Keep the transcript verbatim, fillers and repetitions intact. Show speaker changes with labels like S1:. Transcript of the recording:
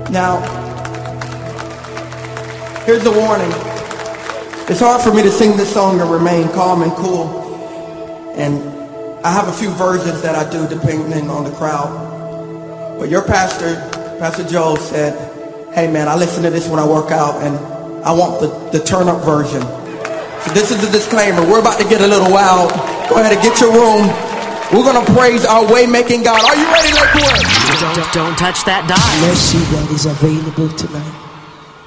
S1: Now, here's the warning. It's hard for me to sing this song and remain calm and cool. And I have a few versions that I do depending on the crowd. But your pastor, Pastor Joe, said, hey man, I listen to this when I work out and I want the, the turn up version. So this is the disclaimer. We're about to get a little wild. Go ahead and get your room. We're going to praise our way-making God. Are you ready, Lakewood?
S2: Don't, don't touch that dial.
S3: Let's see what is available tonight.